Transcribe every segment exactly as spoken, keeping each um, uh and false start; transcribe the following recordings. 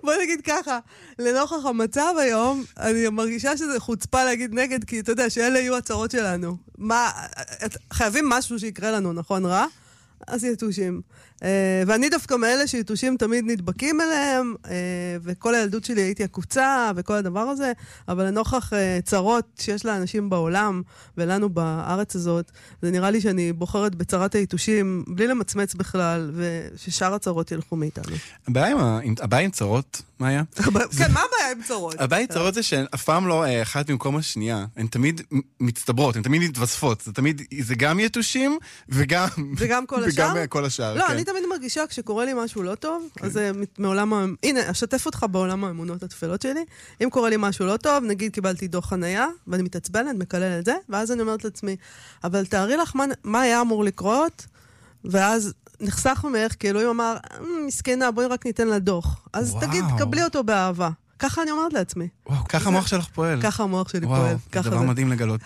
בוא נגיד ככה, לנוכח המצב היום, אני מרגישה שזה חוצפה להגיד נגד, כי אתה יודע שאלה יהיו הצרות שלנו. מה, חייבים משהו שיקרה לנו, נכון רע? אז יתושים. ואני דווקא מאלה שיתושים תמיד נדבקים אליהם, וכל הילדות שלי הייתי עקוצה, וכל הדבר הזה, אבל לנוכח צרות שיש לאנשים בעולם, ולנו בארץ הזאת, זה נראה לי שאני בוחרת בצרת היתושים, בלי למצמץ בכלל, וששאר הצרות ילכו מאיתנו. הבעיה עם צרות, מה היה? כן, מה הבעיה עם צרות? הבעיה עם צרות זה שהן אף פעם לא אחת במקום השנייה, הן תמיד מצטברות, הן תמיד מתווספות, זה תמיד, זה גם יתושים, וגם... וגם כל השאר? וגם כל השאר, לא, כן. אני תמיד מרגישה, כשקורה לי משהו לא טוב, אז זה מעולם, הנה, אשתף אותך בעולם האמונות התפלות שלי. אם קורה לי משהו לא טוב, נגיד קיבלתי דוח חנייה, ואני מתעצבנת, מקללת את זה, ואז אני אומרת לעצמי, אבל תארי לך מה, מה היה אמור לקרות, ואז נחסך ממך, כי אלוהים אמר, מסכנה, בואי רק ניתן לה דוח. אז וואו. תגיד, קבלי אותו באהבה. ככה אני אומרת לעצמי. וואו, ככה המוח שלך פועל. ככה המוח שלי פועל. וואו, זה דבר מדהים לגלות.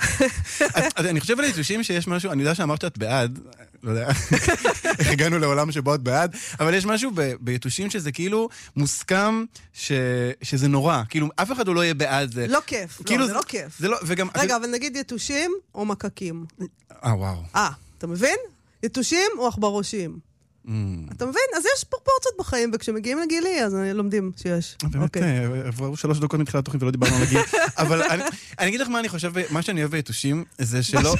אני חושב על היתושים שיש משהו, אני יודע שאמרת שאת בעד, לא יודע, איך הגענו לעולם שבו את בעד, אבל יש משהו ביתושים שזה כאילו מוסכם שזה נורא, כאילו אף אחד לא יהיה בעד זה. לא כיף, זה לא כיף. רגע, אבל נגיד יתושים או מקקים. אה, וואו. אה, אתה מבין? יתושים או עכברושים. אתה מבין? אז יש פרופורציות בחיים, וכשמגיעים לגילי, אז לומדים שיש. באמת, עברו שלוש דקות מתחילת תוכנית ולא דיברנו על הגיל. אבל אני אגיד לך מה אני חושב, מה שאני אוהב ביתושים, זה שלא...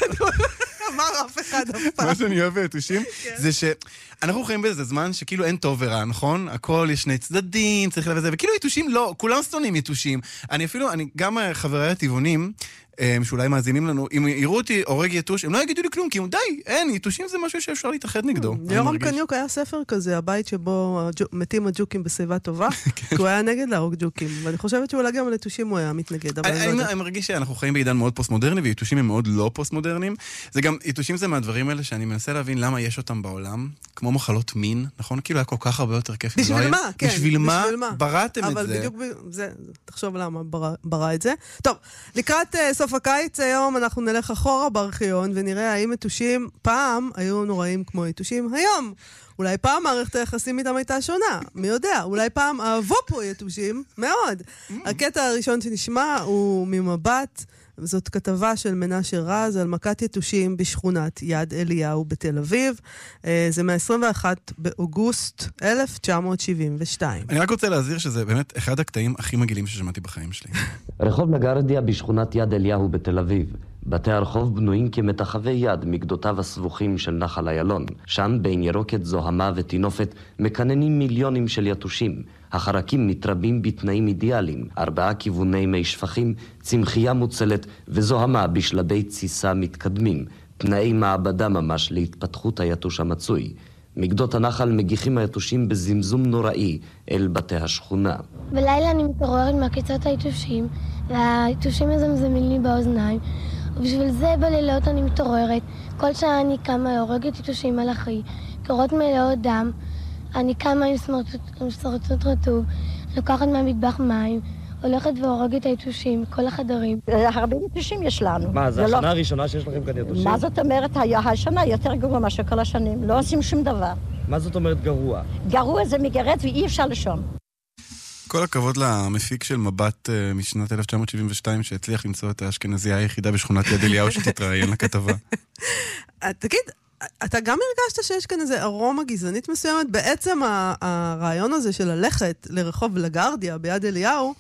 אמר אף אחד אף פעם. מה שאני אוהב ביתושים, זה שאנחנו חיים באיזה זמן שכאילו אין טוב ורע, נכון? הכל יש שני צדדים, צריך לב זה, וכאילו יתושים לא, כולם סתונים יתושים. אני אפילו, אני גם חבריי הטבעונים, שאולי מאזינים לנו, אם יראו אותי הורג יתוש, הם לא יגידו לי כלום, כי די, אין, יתושים זה משהו שאפשר להתאחד נגדו. יורם קניוק היה ספר כזה, הבית שבו מתים הג'וקים בסביבה טובה, כי הוא היה נגד להרוג ג'וקים, ואני חושבת שאולי גם על יתושים הוא היה מתנגד. אני מרגיש שאנחנו חיים בעידן מאוד פוסט-מודרני, ויתושים הם מאוד לא פוסט-מודרניים. זה גם, יתושים זה מהדברים האלה שאני מנסה להבין למה יש אותם בעולם, כמו מחלות מין, נכון? כאילו היה כל כך הרבה יותר כיף. בשביל מה? כן. בשביל מה בראתם את זה? אבל בדיוק זה, תחשוב למה ברא את זה. טוב, לקראת סוף הקיץ היום אנחנו נלך אחורה בארכיון ונראה האם יתושים פעם היו נוראים כמו יתושים היום. אולי פעם מערכת היחסים איתם הייתה שונה, מי יודע, אולי פעם אהבו פה יתושים מאוד. הקטע הראשון שנשמע הוא ממבט, זאת כתבה של מנשה רז על מכת יתושים בשכונת יד אליהו בתל אביב. זה מה-עשרים ואחד באוגוסט אלף תשע מאות שבעים ושתיים. אני רק רוצה להזהיר שזה באמת אחד הקטעים הכי מגעילים ששמעתי בחיים שלי. רחוב נגרדיה בשכונת יד אליהו בתל אביב. בתי הרחוב בנויים כמתחווי יד מגדותיו הסבוכים של נחל איילון. שם בין ירוקת זוהמה ותינופת מקננים מיליונים של יתושים. החרקים מתרבים בתנאים אידיאליים, ארבעה כיווני מי שפכים, צמחייה מוצלת וזוהמה בשלבי ציסה מתקדמים, תנאי מעבדה ממש להתפתחות היתוש המצוי. מגדות הנחל מגיחים היתושים בזמזום נוראי אל בתי השכונה. בלילה אני מתעוררת מעקיצות היתושים, והיתושים מזמזמים לי באוזניים, ובשביל זה בלילות אני מתעוררת. כל שעה אני קמה הורגת יתושים על אחי, קורות מלאות דם, אני קמה עם סמרטוט רטוב, לוקחת מהמטבח מים, הולכת והורגת היתושים, כל החדרים. הרבה יתושים יש לנו. מה, זה השנה הראשונה שיש לכם כאן יתושים? מה זאת אומרת? השנה יותר גרוע מאשר כל השנים. לא עושים שום דבר. מה זאת אומרת גרוע? גרוע זה מגרד ואי אפשר לישון. כל הכבוד למפיק של מבט משנת אלף תשע מאות שבעים ושתיים שהצליח למצוא את האשכנזייה היחידה בשכונת יד אליהו שתתראיין לכתבה. תגיד, אתה גם הרגשת שיש כאן איזה ארומה גזענית מסוימת? בעצם הרעיון הזה של ללכת לרחוב לגרדיה ביד אליהו,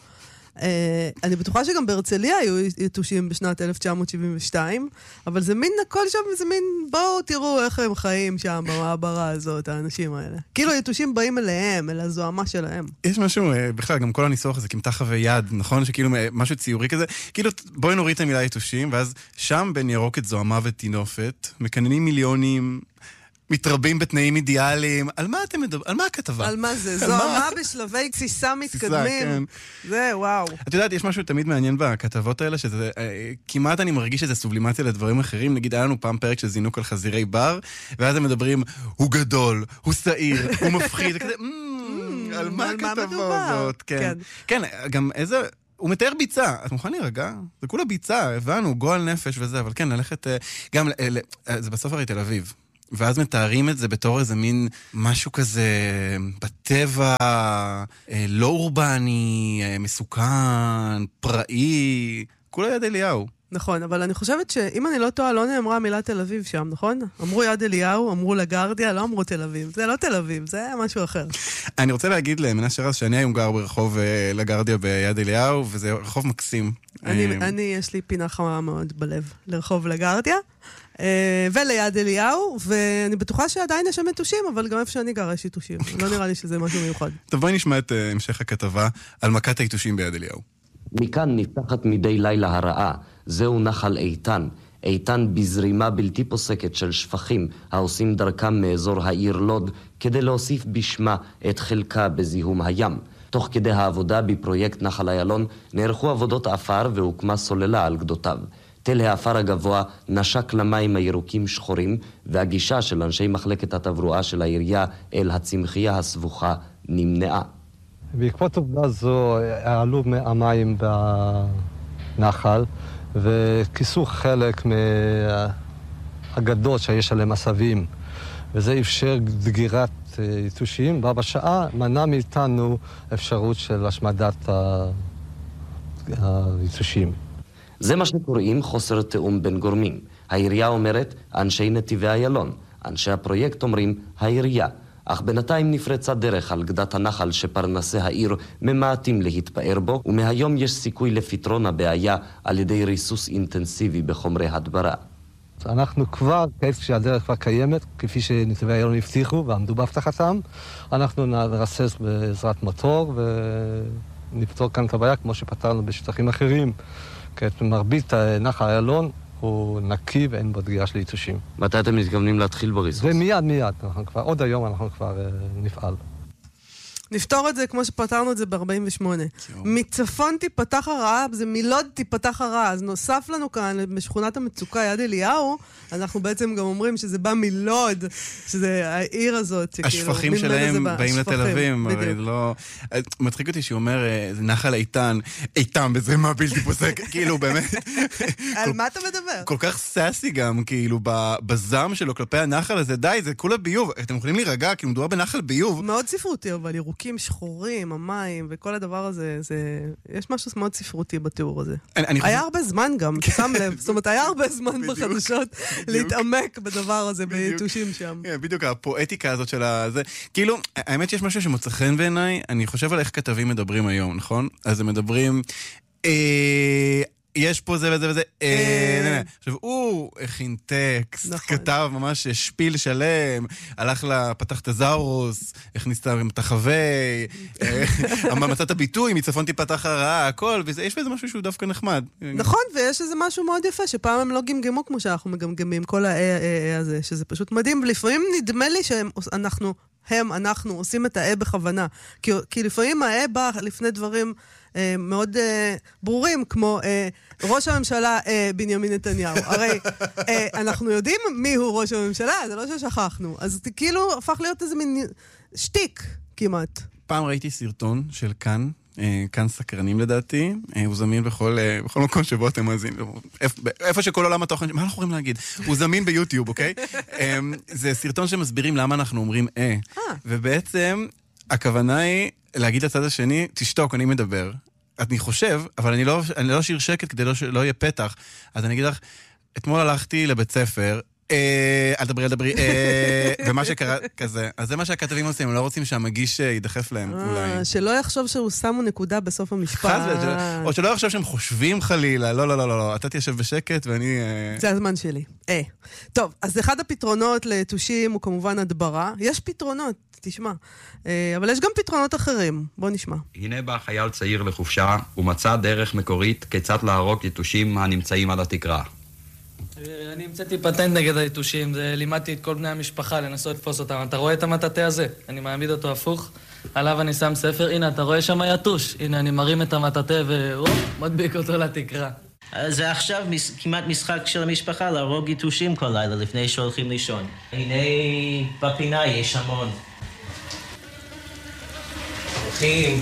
אני בטוחה שגם בהרצליה היו יתושים בשנת אלף תשע מאות שבעים ושתיים, אבל זה מין, הכל שם זה מין, בואו תראו איך הם חיים שם במעברה הזאת, האנשים האלה. כאילו יתושים באים אליהם, אל הזוהמה שלהם. יש משהו, בכלל, גם כל הניסוח הזה, כמתחווי יד, נכון? שכאילו משהו ציורי כזה, כאילו בואי נוריד את המילה יתושים, ואז שם בין ירוקת זוהמה ותינופת, מקננים מיליונים, מתרבים בתנאים אידיאליים. על מה אתם מדברים? על מה הכתבה? על מה זה? זוהמה בשלבי תסיסה מתקדמים. זה, וואו. את יודעת, יש משהו תמיד מעניין בכתבות האלה, שזה, כמעט אני מרגיש שזה סובלימציה לדברים אחרים. נגיד, היה לנו פעם פרק של זינוק על חזירי בר, ואז הם מדברים, הוא גדול, הוא שעיר, הוא מפחיד. על מה הכתבה הזאת? כן. כן, גם איזה... הוא מתאר ביצה, את מוכן להירגע? זה כולה ביצה, הבנו, גועל נפש וזה, אבל כן, ללכת, גם, זה בסוף הרי תל אביב. ואז מתארים את זה בתור איזה מין משהו כזה בטבע, לא אורבני, מסוכן, פראי, כולה יד אליהו. נכון, אבל אני חושבת שאם אני לא טועה, לא נאמרה המילה תל אביב שם, נכון? אמרו יד אליהו, אמרו לגרדיה, לא אמרו תל אביב. זה לא תל אביב, זה היה משהו אחר. אני רוצה להגיד למנשה רז שאני היום גר ברחוב לגרדיה ביד אליהו, וזה רחוב מקסים. אני, יש לי פינה חמה מאוד בלב לרחוב לגרדיה, וליד אליהו, ואני בטוחה שעדיין יש שם יתושים, אבל גם איפה שאני גר יש יתושים. לא נראה לי שזה משהו מיוחד. טוב, בואי נשמע את המשך הכתבה על מכת היתושים ביד אליהו. מכאן נפתחת מדי לילה הרעה. זהו נחל איתן. איתן בזרימה בלתי פוסקת של שפכים העושים דרכם מאזור העיר לוד כדי להוסיף בשמה את חלקה בזיהום הים. תוך כדי העבודה בפרויקט נחל איילון נערכו עבודות אפר והוקמה סוללה על גדותיו. תל האפר הגבוה נשק למים הירוקים שחורים, והגישה של אנשי מחלקת התברואה של העירייה אל הצמחייה הסבוכה נמנעה. בעקבות עובדה זו העלו המים בנחל וכיסו חלק מהגדות שיש עליהם עשבים, וזה אפשר דגירת יתושים, ובשעה מנע מאיתנו אפשרות של השמדת היתושים. זה מה שקוראים חוסר תאום בין גורמים. העירייה אומרת אנשי נתיבי איילון, אנשי הפרויקט אומרים העירייה. אך בינתיים נפרצה דרך על גדת הנחל שפרנסי העיר ממעטים להתפאר בו, ומהיום יש סיכוי לפתרון הבעיה על ידי ריסוס אינטנסיבי בחומרי הדברה. אנחנו כבר, כעת שהדרך כבר קיימת, כפי שנתיבי איילון הבטיחו ועמדו בהבטחתם, אנחנו נרסס בעזרת מוטור ונפתור כאן את הבעיה כמו שפתרנו בשטחים אחרים. כעת מרבית נחל איילון הוא נקי ואין בו דגירה של יתושים. מתי אתם מתכוונים להתחיל בריסוס? ומיד מיד, אנחנו כבר, עוד היום אנחנו כבר uh, נפעל. נפתור את זה כמו שפתרנו את זה ב-ארבעים ושמונה. מצפון תיפתח הרעה, זה מלוד תיפתח הרעה. אז נוסף לנו כאן, בשכונת המצוקה יד אליהו, אנחנו בעצם גם אומרים שזה בא מלוד, שזה העיר הזאת. השפכים שלהם באים לתל אביב, הרי לא... מצחיק אותי שהוא אומר, זה נחל איתן, איתן בזרימה בלתי פוסק, כאילו באמת... על מה אתה מדבר? כל כך סאסי גם, כאילו, בזעם שלו כלפי הנחל הזה, די, זה כולה ביוב. אתם יכולים להירגע, כאילו מדובר בנחל ביוב. מאוד ספרותי, אבל ירוקים שחורים, המים, וכל הדבר הזה, זה... יש משהו מאוד ספרותי בתיאור הזה. היה חושב... הרבה זמן גם, שם לב. זאת אומרת, היה הרבה זמן בחדשות להתעמק בדבר הזה, ביתושים שם. בדיוק, הפואטיקה הזאת של הזה. כאילו, האמת שיש משהו שמוצא חן בעיניי, אני חושב על איך כתבים מדברים היום, נכון? אז הם מדברים... יש פה זה וזה וזה, עכשיו הוא הכין טקסט, כתב ממש שפיל שלם, הלך לפתח את הזאורוס, הכניס את החווי, מצא את הביטוי, מצפון תיפתח הרעה, הכל, ויש בזה משהו שהוא דווקא נחמד. נכון, ויש איזה משהו מאוד יפה, שפעם הם לא גמגמו כמו שאנחנו מגמגמים, כל ה-אה הזה, שזה פשוט מדהים, ולפעמים נדמה לי שאנחנו, הם, אנחנו, עושים את ה-אה בכוונה, כי לפעמים ה-אה בא לפני דברים... מאוד ברורים, כמו ראש הממשלה בנימין נתניהו. הרי אנחנו יודעים מי הוא ראש הממשלה, זה לא ששכחנו. אז כאילו הפך להיות איזה מין שטיק כמעט. פעם ראיתי סרטון של כאן, כאן סקרנים לדעתי, הוא זמין בכל מקום שבו אתם מאזינים. איפה שכל עולם התוכן, מה אנחנו יכולים להגיד? הוא זמין ביוטיוב, אוקיי? זה סרטון שמסבירים למה אנחנו אומרים אה. ובעצם הכוונה היא להגיד לצד השני, תשתוק, אני מדבר. אני חושב, אבל אני לא, אני לא אשאיר שקט כדי לא, לא יהיה פתח. אז אני אגיד לך, אתמול הלכתי לבית ספר, אה, אל דברי, אל דברי, אה, ומה שקרה כזה. אז זה מה שהכתבים עושים, הם לא רוצים שהמגיש ידחף להם, אולי. שלא יחשוב שהוא שמו נקודה בסוף המשפט. או שלא יחשוב שהם חושבים חלילה, לא, לא, לא, לא, אתה תיישב בשקט ואני... זה הזמן שלי. אה. טוב, אז אחד הפתרונות לתושים הוא כמובן הדברה. יש פתרונות. תשמע, אבל יש גם פתרונות אחרים. בוא נשמע. הנה בא חייל צעיר לחופשה, ומצא דרך מקורית כיצד להרוג יתושים הנמצאים על התקרה. אני המצאתי פטנט נגד היתושים, לימדתי את כל בני המשפחה לנסות לתפוס אותם. אתה רואה את המטאטא הזה? אני מעמיד אותו הפוך, עליו אני שם ספר, הנה אתה רואה שם יתוש, הנה אני מרים את המטאטא ורוב, מדביק אותו לתקרה. זה עכשיו כמעט משחק של המשפחה להרוג יתושים כל לילה לפני שהולכים לישון. הנה בפינה יש המון. הולכים,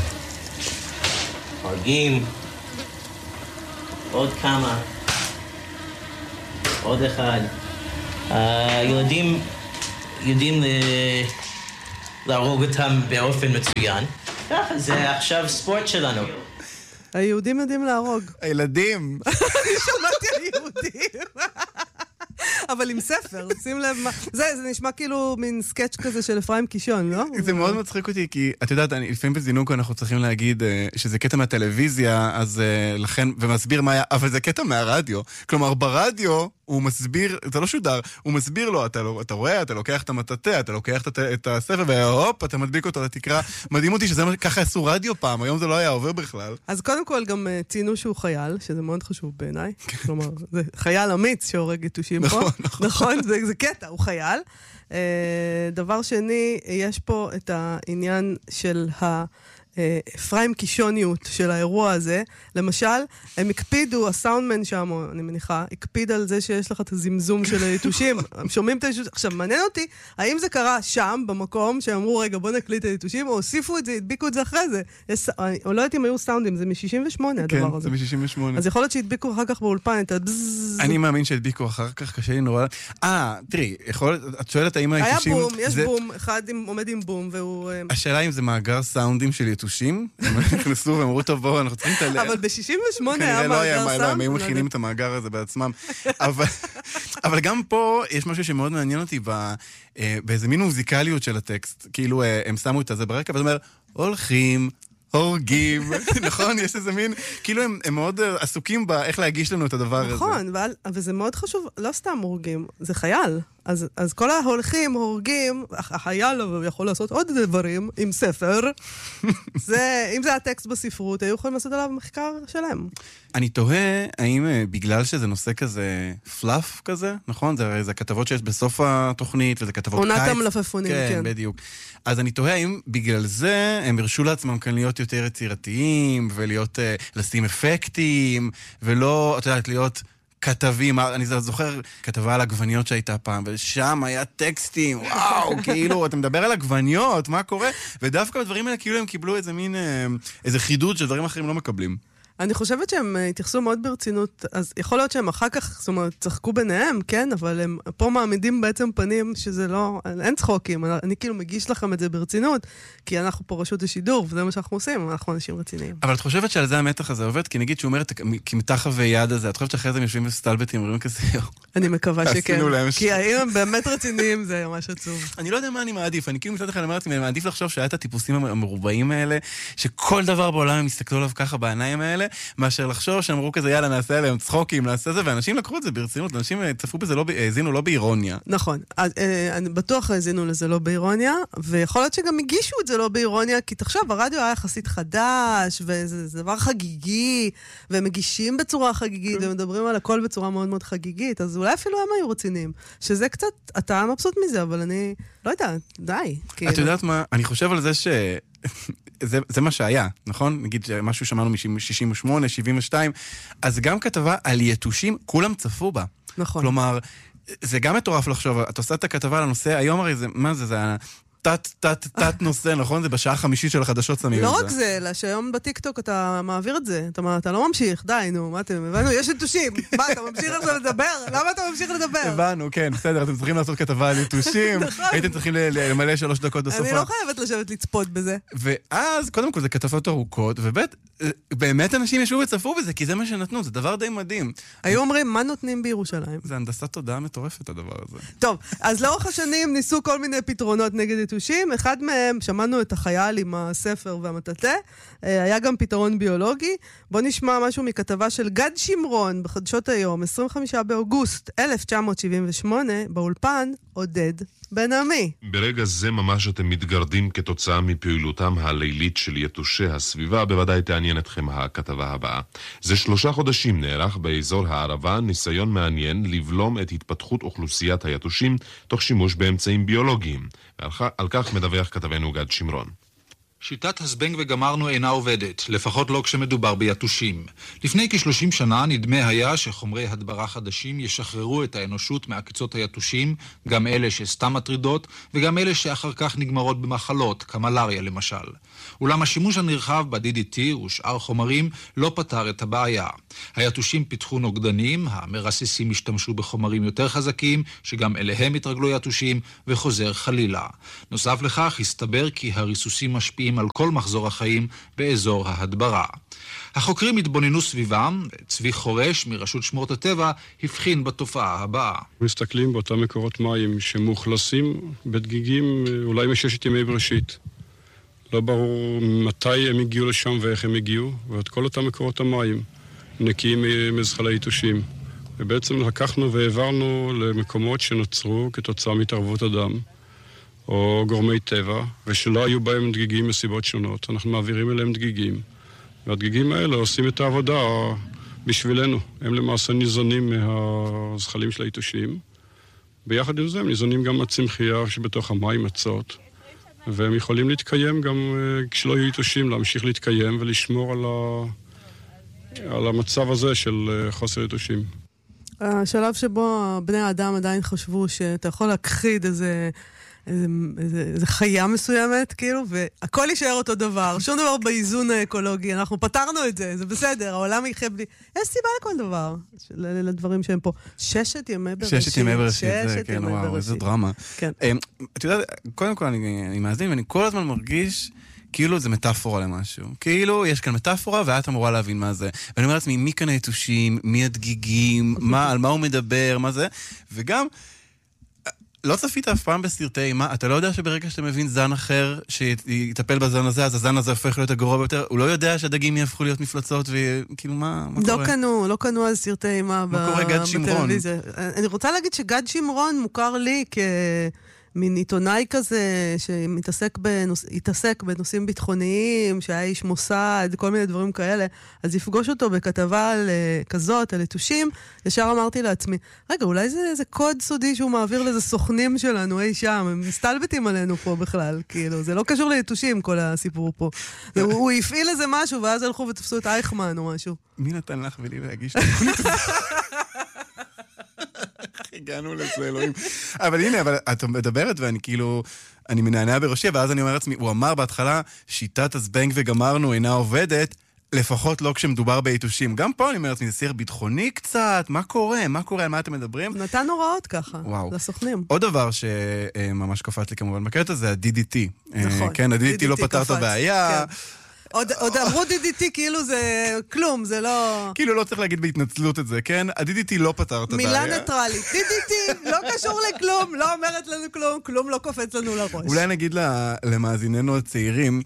הורגים, עוד כמה, עוד אחד, הילדים יודעים להרוג אותם באופן מצוין. ככה, זה עכשיו ספורט שלנו. היהודים יודעים להרוג. הילדים. אני שמעתי על יהודים. אבל עם ספר, שים לב מה... זה, זה נשמע כאילו מין סקץ' כזה של אפרים קישון, לא? זה מאוד מצחיק אותי, כי את יודעת, אני, לפעמים בזינוק אנחנו צריכים להגיד uh, שזה קטע מהטלוויזיה, אז uh, לכן, ומסביר מה היה, אבל זה קטע מהרדיו. כלומר, ברדיו הוא מסביר, זה לא שודר, הוא מסביר לו, אתה, אתה רואה, אתה לוקח את המטאטא, אתה לוקח את, את הספר, והופ, אתה מדביק אותו לתקרה. מדהים אותי שזה ככה עשו רדיו פעם, היום זה לא היה עובר בכלל. אז קודם כל גם uh, ציינו שהוא חייל, שזה מאוד חשוב בעיניי. כלומר, זה חייל אמיץ שהורג יתושים פה. נכון, נכון. נכון, זה, זה קטע, הוא חייל. Uh, דבר שני, יש פה את העניין של ה... אפרים קישוניות של האירוע הזה. למשל, הם הקפידו, הסאונדמן שם, אני מניחה, הקפיד על זה שיש לך את הזמזום של היתושים. הם שומעים את היתושים. עכשיו, מעניין אותי, האם זה קרה שם, במקום, שאמרו, רגע, בוא נקליט את היתושים, או הוסיפו את זה, הדביקו את זה אחרי זה. יש, אני לא יודעת אם היו סאונדים, זה מ-שישים ושמונה הדבר כן, הזה. כן, זה מ-שישים ושמונה. אז יכול להיות שהדביקו אחר כך באולפן את הבזז. אני מאמין שהדביקו אחר כך, קשה לי נורא. אה, תראי, יכול, את שואלת האם היתושים... היה בום, יש בום, אחד עומד עם בום, והוא... השאלה אם זה מאגר סאונדים של יתושים, הם נכנסו ואמרו, טוב, בואו, אנחנו צריכים את ה... אבל ב-שישים ושמונה היה מאגר סאונד. הם היו מכינים את המאגר הזה בעצמם. אבל גם פה יש משהו שמאוד מעניין אותי באיזה מין מוזיקליות של הטקסט. כאילו, הם שמו את זה ברקע, וזה אומר, הולכים, הורגים, נכון? יש איזה מין, כאילו הם, הם מאוד עסוקים באיך להגיש לנו את הדבר הזה. נכון, וזה מאוד חשוב, לא סתם הורגים, זה חייל. אז, אז כל ההולכים, הורגים, החייל יכול לעשות עוד דברים עם ספר. זה, אם זה הטקסט בספרות, היו יכולים לעשות עליו מחקר שלם. אני תוהה, האם בגלל שזה נושא כזה פלאף כזה, נכון? זה, זה כתבות שיש בסוף התוכנית, וזה כתבות קיץ. עונת המלפפונים, כן. כן, בדיוק. אז אני תוהה, האם בגלל זה הם הרשו לעצמם כאן להיות יותר יצירתיים, ולהיות, לשים אפקטים, ולא, את יודעת, להיות... כתבים, אני זוכר כתבה על עגבניות שהייתה פעם, ושם היה טקסטים, וואו, כאילו, אתה מדבר על עגבניות, מה קורה? ודווקא בדברים האלה, כאילו הם קיבלו איזה מין, איזה חידוד שדברים אחרים לא מקבלים. אני חושבת שהם התייחסו מאוד ברצינות, אז יכול להיות שהם אחר כך, זאת אומרת, צחקו ביניהם, כן, אבל הם פה מעמידים בעצם פנים שזה לא, אין צחוקים, אני, אני כאילו מגיש לכם את זה ברצינות, כי אנחנו פה רשות השידור, וזה מה שאנחנו עושים, אנחנו אנשים רציניים. אבל את חושבת שעל זה המתח הזה עובד? כי נגיד שהוא אומר, כמתח ויד הזה, את חושבת שאחרי זה הם יושבים וסטלבטים, אומרים כזה, אני מקווה שכן, כי האם הם באמת רציניים, זה ממש עצוב. אני לא יודע מה אני מעדיף, אני כאילו מצד אחד אמרתי, אני מעדיף לחשוב שהיה את הטיפוסים המרובעים האלה, שכל דבר בעולם הם הסתכלו עליו ככה בעיניים האלה, מאשר לחשוב שאמרו כזה, יאללה, נעשה עליהם צחוקים, נעשה זה, ואנשים לקחו את זה ברצינות, אנשים צפו בזה, לא, הזינו לא באירוניה. נכון, אני בטוח הזינו לזה לא באירוניה, ויכול להיות שגם הגישו את זה לא באירוניה, כי תחשוב, הרדיו היה יחסית חדש, וזה דבר חגיגי, והם מגישים בצורה חגיגית, ומדברים על הכל בצורה מאוד מאוד חגיגית, אז אולי אפילו הם היו רציניים, שזה קצת, אתה מבסוט מזה, אבל אני לא יודעת, די. את יודעת מה, אני חושב על זה ש... זה, זה מה שהיה, נכון? נגיד משהו שמענו מ-שישים ושמונה, שבעים ושתיים, אז גם כתבה על יתושים, כולם צפו בה. נכון. כלומר, זה גם מטורף לחשוב, את עושה את הכתבה על הנושא, היום הרי זה, מה זה, זה תת, תת, תת נושא, נכון? זה בשעה החמישית של החדשות שמים את זה. לא רק זה, אלא שהיום בטיקטוק אתה מעביר את זה, אתה, אתה לא ממשיך, די, נו, מה אתם, הבנו, יש יתושים, מה, אתה ממשיך עכשיו לדבר? למה אתה ממשיך לדבר? הבנו, כן, בסדר, אתם צריכים לעשות כתבה על יתושים, הייתם צריכים למלא שלוש דקות בסופה. אני לא חייבת לשבת לצפות בזה. ואז, קודם כל, זה כתבות ארוכות, ובית, באמת אנשים ישבו וצפו בזה, כי זה מה שנתנו, זה דבר די מדהים. היו אומרים, מה נותנים בירושלים? זה הנדסת תודעה מטורפת, הדבר הזה. טוב, אז לאורך השנים ניסו כל מיני פתרונות נגד יתושים. אחד מהם, שמענו את החייל עם הספר והמטאטא, היה גם פתרון ביולוגי. בוא נשמע משהו מכתבה של גד שמרון בחדשות היום, עשרים וחמישה באוגוסט אלף תשע מאות שבעים ושמונה, באולפן עודד בן עמי. ברגע זה ממש אתם מתגרדים כתוצאה מפעילותם הלילית של יתושי הסביבה, בוודאי תעניין אתכם הכתבה הבאה. זה שלושה חודשים נערך באזור הערבה ניסיון מעניין לבלום את התפתחות אוכלוסיית היתושים תוך שימוש באמצעים ביולוגיים. ועל כך מדווח כתבנו גד שמרון. שיטת הזבנג וגמרנו אינה עובדת, לפחות לא כשמדובר ביתושים. לפני כ-שלושים שנה נדמה היה שחומרי הדברה חדשים ישחררו את האנושות מעקיצות היתושים, גם אלה שסתם מטרידות, וגם אלה שאחר כך נגמרות במחלות, כמלריה למשל. אולם השימוש הנרחב ב-די די טי ושאר חומרים לא פתר את הבעיה. היתושים פיתחו נוגדנים, המרססים השתמשו בחומרים יותר חזקים, שגם אליהם התרגלו יתושים, וחוזר חלילה. נוסף לכך, הסתבר כי הריסוסים משפיעים על כל מחזור החיים באזור ההדברה. החוקרים התבוננו סביבם, צבי חורש מרשות שמורת הטבע הבחין בתופעה הבאה. מסתכלים באותם מקורות מים שמאוכלסים בדגיגים אולי מששת ימי בראשית. לא ברור מתי הם הגיעו לשם ואיך הם הגיעו, ואת כל אותם מקורות המים נקיים מזחלי יתושים. ובעצם לקחנו והעברנו למקומות שנוצרו כתוצאה מתערבות אדם, או גורמי טבע, ושלא היו בהם דגיגים מסיבות שונות. אנחנו מעבירים אליהם דגיגים, והדגיגים האלה עושים את העבודה בשבילנו. הם למעשה ניזונים מהזחלים של היתושים. ביחד עם זה הם ניזונים גם מהצמחייה שבתוך המים מצות, והם יכולים להתקיים גם כשלא יהיו יתושים, להמשיך להתקיים ולשמור על, ה... על המצב הזה של חוסר יתושים. השלב שבו בני האדם עדיין חשבו שאתה יכול להכחיד איזה... איזה, איזה, איזה חיה מסוימת, כאילו, והכל יישאר אותו דבר. שום דבר באיזון האקולוגי. אנחנו פתרנו את זה, זה בסדר, העולם יחיה בלי... יש סיבה לכל דבר, לדברים שהם פה. ששת ימי בראשית. ששת ימי בראשית, זה, כן, וואו, איזה דרמה. כן. את יודעת, קודם כל אני, אני מאזין, ואני כל הזמן מרגיש כאילו זה מטאפורה למשהו. כאילו, יש כאן מטאפורה, ואת אמורה להבין מה זה. ואני אומר לעצמי, מי כאן היתושים, מי הדגיגים, מה, על מה הוא מדבר, מה זה, וגם... לא צפית אף פעם בסרטי אימה, אתה לא יודע שברגע שאתה מבין זן אחר שיטפל בזן הזה, אז הזן הזה הופך להיות הגרוע ביותר, הוא לא יודע שהדגים יהפכו להיות מפלצות, וכאילו מה, מה קורה? לא קנו, לא קנו אז סרטי אימה בטלוויזיה. אני רוצה להגיד שגד שמרון מוכר לי כ... מין עיתונאי כזה שמתעסק בנוס... התעסק בנושאים ביטחוניים, שהיה איש מוסד, כל מיני דברים כאלה, אז יפגוש אותו בכתבה על, כזאת, על יתושים, ישר אמרתי לעצמי, רגע, אולי זה, זה קוד סודי שהוא מעביר לזה סוכנים שלנו, אי שם, הם מסתלבטים עלינו פה בכלל, כאילו, זה לא קשור ליתושים כל הסיפור פה. זה, הוא, הוא הפעיל איזה משהו, ואז הלכו ותפסו את אייכמן או משהו. מי נתן לך ולי להגיש? הגענו לזה, אלוהים. אבל הנה, אבל את מדברת ואני כאילו, אני מנענע בראשי, ואז אני אומר לעצמי, הוא אמר בהתחלה, שיטת הזבנג וגמרנו אינה עובדת, לפחות לא כשמדובר ביתושים. גם פה אני אומר לעצמי, זה שיח ביטחוני קצת, מה קורה? מה קורה? על מה אתם מדברים? נתן הוראות ככה, וואו. לסוכנים. עוד דבר שממש קפץ לי כמובן בקטע, זה ה-די די טי. נכון. כן, ה-די די טי לא פתר את הבעיה. עוד, עוד אמרו די די טי כאילו זה כלום, זה לא... כאילו לא צריך להגיד בהתנצלות את זה, כן? ה-די די טי לא פתר את הבעיה. מילה ניטרלית. די די טי לא קשור לכלום, לא אומרת לנו כלום, כלום לא קופץ לנו לראש. אולי נגיד למאזיננו הצעירים,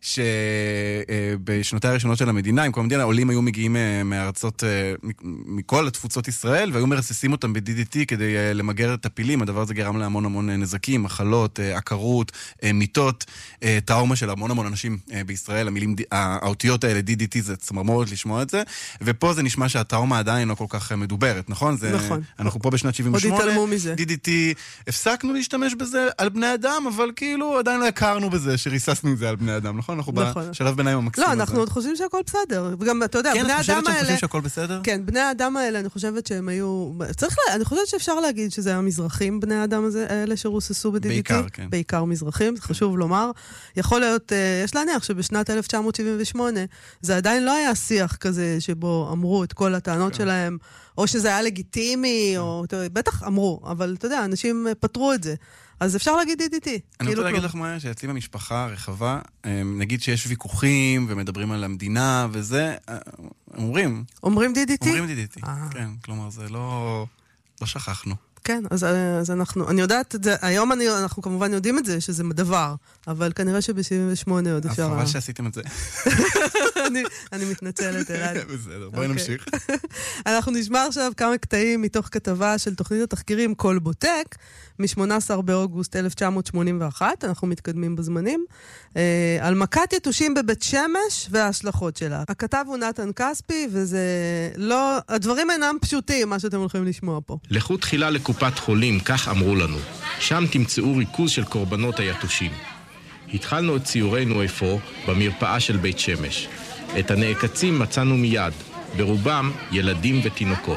שבשנותיה הראשונות של המדינה, עם כל המדינה, עולים היו מגיעים מארצות, מכל התפוצות ישראל, והיו מרססים אותם ב-די די טי כדי למגר את הפילים. הדבר הזה גרם להמון המון נזקים, מחלות, עקרות, מיטות, טראומה של המון המון אנשים בישראל. המילים, האותיות האלה, די די טי, זה צמרמורת לשמוע את זה, ופה זה נשמע שהטראומה עדיין לא כל כך מדוברת, נכון? זה, נכון. אנחנו פה בשנת שבעים ושמונה. עוד התעלמו מזה. די די טי, הפסקנו להשתמש בזה על בני אדם, אבל כאילו עדיין לא הכרנו בזה שריססנו את זה על בני אדם, נכון? אנחנו נכון. בשלב ביניים המקסים לא, הזה. אנחנו עוד חושבים שהכל בסדר. וגם, אתה יודע, כן, בני האדם האלה... כן, את חושבת שהם חושבים שהכל בסדר? כן, בני האדם האלה, אני חושבת שהם היו... צריך לה... אני חושבת שאפשר להגיד שזה היה מזרחים, בני האדם האלה שרוססו ב-די די טי. בעיקר, כן. בעיקר מזרחים, זה חשוב לומר. יכול להיות, יש להניח שבשנת אלף תשע מאות שבעים ושמונה זה עדיין לא היה שיח כזה שבו אמרו את כל הטענות שלהם, או שזה היה לגיטימי, או בטח אמרו, אבל אתה יודע, אנשים פתרו את זה. אז אפשר להגיד די די טי. אני רוצה להגיד לך מה, שאצלי במשפחה הרחבה, נגיד שיש ויכוחים ומדברים על המדינה וזה, אומרים. אומרים די די טי? אומרים די די טי, כן. כלומר, זה לא שכחנו. כן, אז, אז אנחנו, אני יודעת את זה, היום אני, אנחנו כמובן יודעים את זה, שזה דבר, אבל כנראה שב-שבעים ושמונה עוד אפשר... חבל שעשיתם את זה. אני, אני מתנצלת, אלעד. בסדר, בואי נמשיך. אנחנו נשמע עכשיו כמה קטעים מתוך כתבה של תוכנית התחקירים קולבוטק, מ-שמונה עשר באוגוסט אלף תשע מאות שמונים ואחת, אנחנו מתקדמים בזמנים, אה, על מכת יתושים בבית שמש וההשלכות שלה. הכתב הוא נתן כספי, וזה לא... הדברים אינם פשוטים, מה שאתם הולכים לשמוע פה. לכו תחילה לקופת חולים, כך אמרו לנו. שם תמצאו ריכוז של קורבנות היתושים. התחלנו את ציורנו איפה במרפאה של בית שמש. את הנעקצים מצאנו מיד, ברובם ילדים ותינוקות.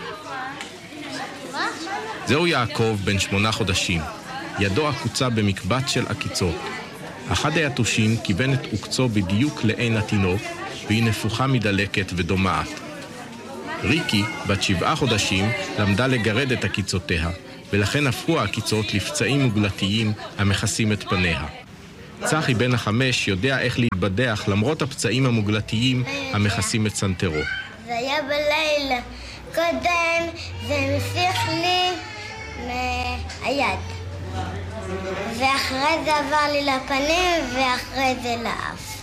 זהו יעקב בן שמונה חודשים, ידו עקוצה במקבץ של עקיצות. אחד היתושים כיוון את עוקצו בדיוק לעין התינוק, והיא נפוחה מדלקת ודומעת. ריקי, בת שבעה חודשים, למדה לגרד את עקיצותיה, ולכן הפכו העקיצות לפצעים מוגלתיים המכסים את פניה. צחי בן החמש יודע איך להתבדח למרות הפצעים המוגלתיים המכסים את סנטרו. זה היה בלילה. קודם זה מפיח לי מהיד. ואחרי זה עבר לי לפנים ואחרי זה לאף.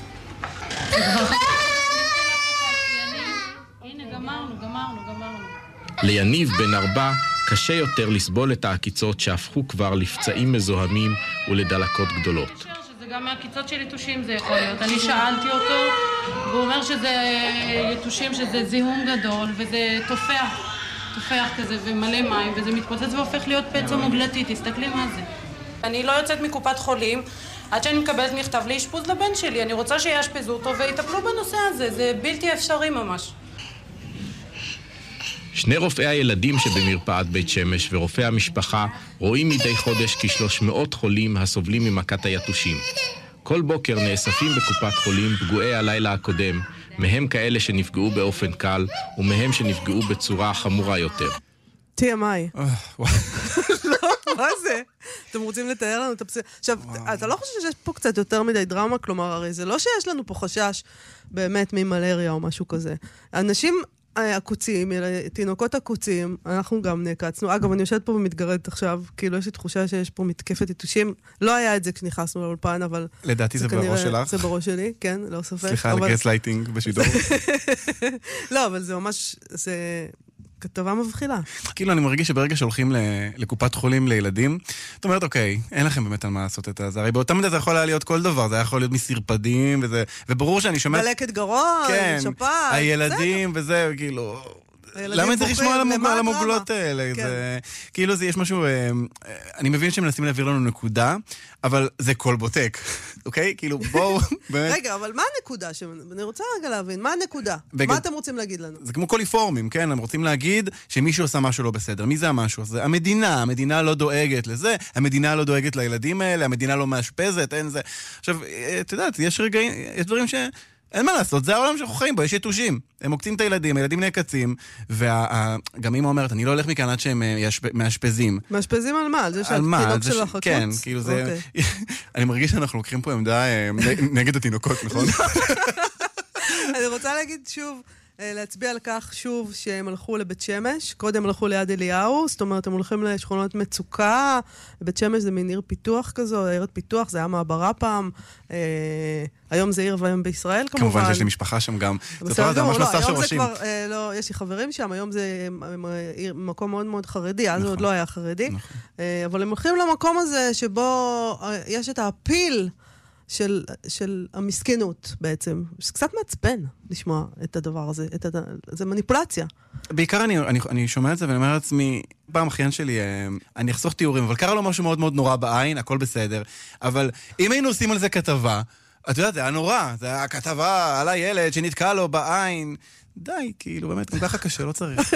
הנה, גמרנו, גמרנו, גמרנו. ליניב בן ארבע קשה יותר לסבול את העקיצות שהפכו כבר לפצעים מזוהמים ולדלקות גדולות. זה גם מהקיצות של יתושים זה יכול להיות. אני שאלתי אותו, והוא אומר שזה יתושים, שזה זיהום גדול, וזה תופח, תופח כזה ומלא מים, וזה מתפוצץ והופך להיות פצע מוגלתי. תסתכלי מה זה. אני לא יוצאת מקופת חולים עד שאני מקבלת מכתב לאשפוז לבן שלי. אני רוצה שיאשפזו אותו ויטפלו בנושא הזה. זה בלתי אפשרי ממש. שני רופאי הילדים שבמרפאת בית שמש ורופאי המשפחה רואים מדי חודש כשלוש מאות חולים הסובלים ממכת היתושים. כל בוקר נאספים בקופת חולים פגועי הלילה הקודם, מהם כאלה שנפגעו באופן קל ומהם שנפגעו בצורה חמורה יותר. טי אם איי. לא, מה זה? אתם רוצים לתאר לנו את הפסיק... עכשיו, אתה לא חושב שיש פה קצת יותר מדי דרמה? כלומר, הרי זה לא שיש לנו פה חשש באמת ממלריה או משהו כזה. אנשים עקוצים, תינוקות עקוצים, אנחנו גם נעקצנו. אגב, אני יושבת פה ומתגרדת עכשיו, כאילו יש לי תחושה שיש פה מתקפת יתושים. לא היה את זה כשנכנסנו לאולפן, אבל... לדעתי זה בראש שלך. זה בראש שלי, כן, לא ספק. סליחה, לגס לייטינג בשידור. לא, אבל זה ממש... זה... כתבה מבחילה. כאילו, אני מרגיש שברגע שהולכים לקופת חולים לילדים, את אומרת, אוקיי, אין לכם באמת על מה לעשות את זה. הרי באותה מידה זה יכול להיות כל דבר, זה יכול להיות מסרפדים, וברור שאני שומעת... דלקת גרון, שפעת. הילדים וזה, כאילו... למה צריך לשמוע על המוגלות האלה? כאילו, יש משהו... אני מבין שמנסים להעביר לנו נקודה, אבל זה כל בוטק, אוקיי? כאילו, בואו... רגע, אבל מה הנקודה? אני רוצה רגע להבין, מה הנקודה? מה אתם רוצים להגיד לנו? זה כמו קוליפורמים, כן? הם רוצים להגיד שמישהו עושה משהו לא בסדר. מי זה המשהו? זה המדינה. המדינה לא דואגת לזה, המדינה לא דואגת לילדים האלה, המדינה לא מאשפזת, אין זה. עכשיו, את יודעת, יש רגעים, יש דברים ש... אין מה לעשות, זה העולם שאנחנו חיים בו, יש יתושים. הם עוקצים את הילדים, הילדים נעקצים, וגם אמא אומרת, אני לא הולך מכאן עד שהם מאשפזים. מאשפזים על מה? על זה שהתינוק של החקוץ? כן, כאילו זה... אני מרגיש שאנחנו לוקחים פה עמדה נגד התינוקות, נכון? אני רוצה להגיד שוב, להצביע על כך שוב שהם הלכו לבית שמש, קודם הלכו ליד אליהו, זאת אומרת, הם הולכים לשכונות מצוקה, בית שמש זה מין עיר פיתוח כזו, עירת פיתוח, זה היה מעברה פעם, אה, היום זה עיר והיום בישראל כמובן. כמובן שיש לי משפחה שם גם, זה טוב, זה ממש מסע של ראשים. כבר, אה, לא, יש לי חברים שם, היום זה אה, מקום מאוד מאוד חרדי, אז נכון. עוד לא היה חרדי, נכון. אה, אבל הם הולכים למקום הזה שבו אה, יש את הפיל, של, של המסכנות בעצם. זה קצת מעצבן לשמוע את הדבר הזה. את הד... זה מניפולציה. בעיקר אני, אני, אני שומע את זה ואני אומר לעצמי, פעם אחיין שלי, אני אחסוך תיאורים, אבל קרה לו משהו מאוד מאוד נורא בעין, הכל בסדר. אבל אם היינו עושים על זה כתבה, את יודעת, זה היה נורא. זה היה כתבה על הילד שנתקע לו בעין. די, כאילו, באמת, ככה קשה, לא צריך.